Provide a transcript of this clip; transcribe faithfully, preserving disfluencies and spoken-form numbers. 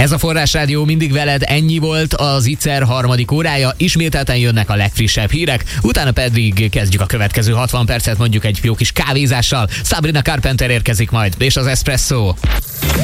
Ez a Forrás Rádió mindig veled, ennyi volt az Ittszer harmadik órája. Ismételten jönnek a legfrissebb hírek, utána pedig kezdjük a következő hatvan percet mondjuk egy jó kis kávézással. Sabrina Carpenter érkezik majd, és az Espresso.